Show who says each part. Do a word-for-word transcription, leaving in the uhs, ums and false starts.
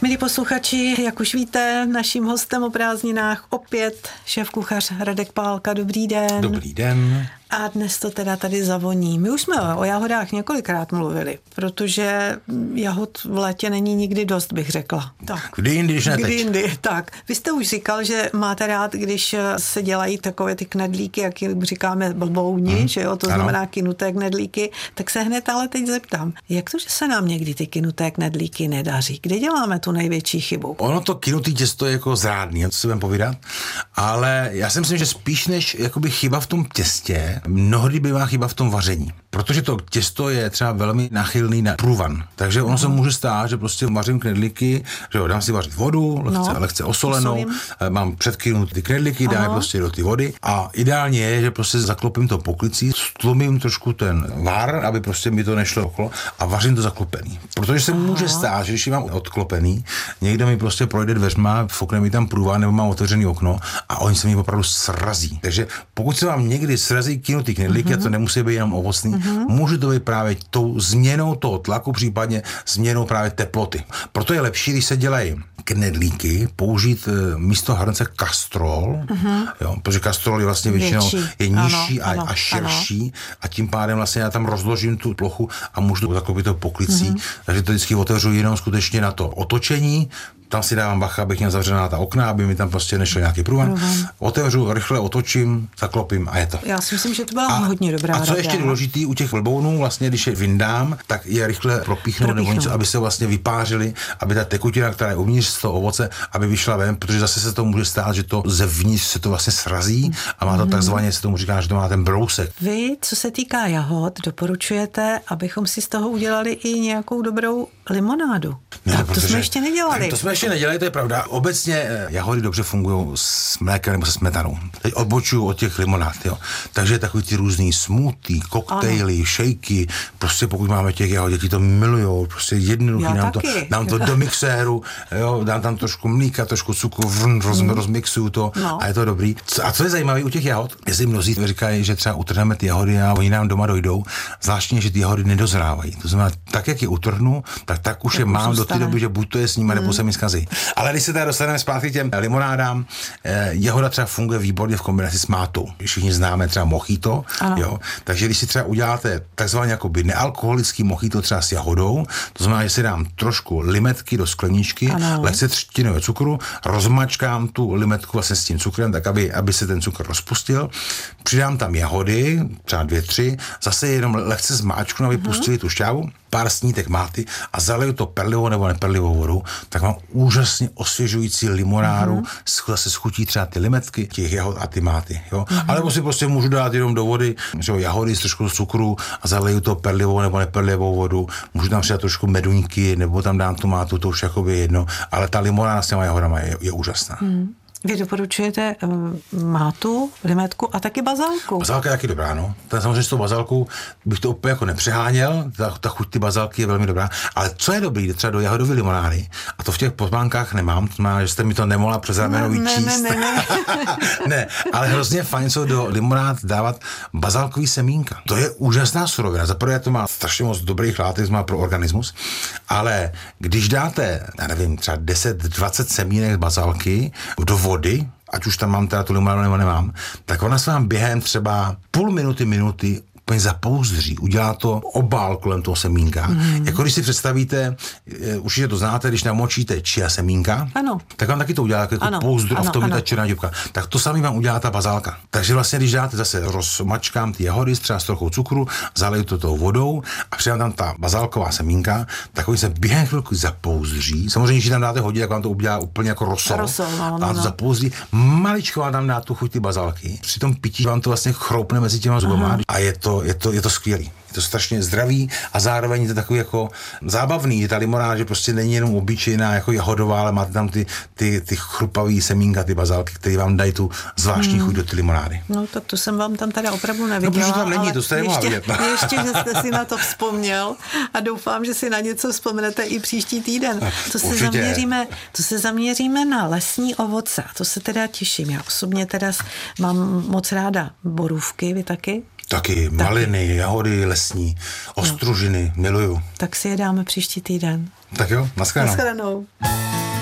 Speaker 1: Milí posluchači, jak už víte, naším hostem o prázdninách opět šéfkuchař Radek Pálka. Dobrý den.
Speaker 2: Dobrý den.
Speaker 1: A dnes to teda tady zavoní. My už jsme o jahodách několikrát mluvili, protože jahod v létě není nikdy dost, bych řekla. Tak.
Speaker 2: Kdy jindy, když ne teď.
Speaker 1: Kdy jindy, tak. Vy jste už říkal, že máte rád, když se dělají takové ty knedlíky, jak říkáme blbouni, hmm. že jo, to ano. znamená kynuté knedlíky, tak se hned ale teď zeptám, jak to, že se nám někdy ty kynuté knedlíky nedaří? Kde děláme tu největší chybu?
Speaker 2: Ono to kynutý těsto je jako zrádný, to si budem povídat, ale já si myslím, že spíš než jakoby chyba v tom těstě, mnohdy bývá chyba v tom vaření. Protože to těsto je třeba velmi nachylný na průvan. Takže ono no. se může stát, že prostě vařím knedlíky, že jo, dám si vařit vodu, lehce, no. lehce osolenou, Osolím. mám předkynut ty knedlíky, dám je prostě do ty vody a ideálně je, že prostě zaklopím to poklicí, stlumím trošku ten vár, aby prostě mi to nešlo okolo a vařím to zaklopený. Protože se Aha. může stát, že když ji mám odklopený, někdo mi prostě projde dveřma, fokne mi tam průvan nebo mám otevřený okno a oni se mi opravdu srazí. Takže pokud se vám někdy srazí kynutý knedlíky, mm-hmm. a to nemusí být jenom ovocný, mm-hmm. může to být právě tou změnou toho tlaku, případně změnou právě teploty. Proto je lepší, když se dělají knedlíky, použít místo hrnce kastrol, mm-hmm. jo, protože kastrol je vlastně většinou je nižší ano, a, ano, a širší ano. a tím pádem vlastně já tam rozložím tu plochu a můžu to zaklopit to poklicí, mm-hmm. takže to vždycky otevřu jenom skutečně na to otočení, tam si dávám bacha, abych měl zavřená ta okna, aby mi tam prostě nešel nějaký průvan. Otevřu, rychle otočím, zaklopím a je to.
Speaker 1: Já si myslím, že to byla a, hodně dobrá
Speaker 2: A co
Speaker 1: rada.
Speaker 2: ještě důležitý u těch vlbounů, vlastně když je vyndám, tak je rychle propíchnu nebo něco, aby se vlastně vypářili, aby ta tekutina, která je uvnitř z toho ovoce, aby vyšla ven, protože zase se to může stát, že to zevnitř se to vlastně srazí a má to mm. takzvaně, se tomu říká, že to má ten brousek.
Speaker 1: Vy, co se týká jahod, doporučujete, abychom si z toho udělali i nějakou dobrou limonádu. Ne, tak to jsme ještě nedělali.
Speaker 2: To jsme ještě nedělali, to je pravda. Obecně jahody dobře fungují s mlékem nebo se smetanou. Teď odbočuju od těch limonád, jo. Takže takový ty různý smoothie, koktejly, šejky, prostě pokud máme těch jahod, děti to milujou, prostě jednoduchý, nám to, nám to do mixéru, jo, dám tam trošku mlíka, trošku cukru, vrn, roz, mm. rozmixuju to no. a je to dobrý. A co je zajímavé u těch jahod, jestli mnozí říkají, že třeba utrhneme ty jahody a oni nám doma dojdou, zvláštně, že ty jahody nedozrávají. To znamená, tak jak je utrhnu, tak tak už tak je mám do té doby, že buď to je s nimi, mm. nebo se mi zkazí. Ale když se teda dostaneme zpátky těm limonádám, eh, jahoda třeba funguje výborně v kombinaci s mátou. Všichni známe třeba mojito, jo. Takže když si třeba uděláte takzvaný jakoby nealkoholický mojito třeba s jahodou, to znamená, že si dám trošku limetky do skleničky, lehce třtinového cukru, rozmačkám tu limetku vlastně s tím cukrem, tak aby, aby se ten cukr rozpustil, přidám tam jahody, třeba dvě, tři, zase jenom lehce zmáčknu, aby pustili tu šťávu, pár snítek máty a zaleju to perlivou nebo neperlivou vodou, tak mám úžasně osvěžující limonádu, mm-hmm. zase schutí třeba ty limetky, těch jahod a ty máty, jo. Mm-hmm. Ale si prostě můžu dát jenom do vody, že jo, jahody s trošku cukru a zaleju to perlivou nebo neperlivou vodu, můžu tam přidat trošku meduňky, nebo tam dám tu mátu, to už jakoby jedno, ale ta limonáda s těma jahodama je, je úžasná. Mm.
Speaker 1: Vy doporučujete uh, mátu, limetku a taky bazálku.
Speaker 2: Bazálka je taky dobrá, no. Ten samozřejmě s tou bazálkou bych to úplně jako nepřeháněl, ta, ta chuť ty bazálky je velmi dobrá, ale co je dobrý, třeba do jahodové limonády, a to v těch pozvánkách nemám, to znamená, že jste mi to nemohla přes rameno vyčíst.
Speaker 1: Ne, ne, ne,
Speaker 2: ne. ne, ale hrozně fajn jsou do limonád dávat bazálkový semínka. To je úžasná surovina. Za prvé to má strašně moc dobrých látek, má pro organismus, ale když dáte, já nevím, třeba deset dvacet semínek bazálky do vody, ať už tam mám teda tu limonádu nebo nemám, tak ona se vám během třeba půl minuty, minuty úplně zapouzdří, udělá to obál kolem toho semínka. Mm. Jako když si představíte, určitě to znáte, když namočíte chia semínka, ano. tak vám taky to udělá jako ano. pouzdru a v tom je ta černá děpka. Tak to samý vám udělá ta bazálka. Takže vlastně, když dáte zase rozmačkám ty jahody, třeba s trochou cukru, zaleju to tou vodou a přidám tam ta bazálková semínka, tak oni se během chvilku zapouzdří. Samozřejmě, když tam dáte hodit, tak vám to udělá úplně jako rosol. rosol no, no,
Speaker 1: a
Speaker 2: to zapouzdří. Maličko vám tam dá tu chuť ty bazálky. Při tom pití vám to vlastně chroupne mezi těma zubama a je to Je to, je to skvělý. Je to strašně zdravý a zároveň je to takový jako zábavný. Je ta limonáda, že prostě není jenom obyčejná jako jahodová, ale máte tam ty, ty, ty chrupavý semínka, ty bazálky, které vám dají tu zvláštní hmm. chuť do ty limonády.
Speaker 1: No tak to jsem vám tam teda opravdu neviděla.
Speaker 2: No protože tam není, to jste nemohla vidět.
Speaker 1: Ještě, že jste si na to vzpomněl a doufám, že si na něco vzpomenete i příští týden. To se, zaměříme, to se zaměříme na lesní ovoce. To se teda těším. Já osobně teda mám moc ráda borůvky, vy taky?
Speaker 2: Taky maliny, jahody lesní, ostružiny, no. miluju.
Speaker 1: Tak si je dáme příští týden.
Speaker 2: Tak jo, nashledanou.
Speaker 1: Nashledanou.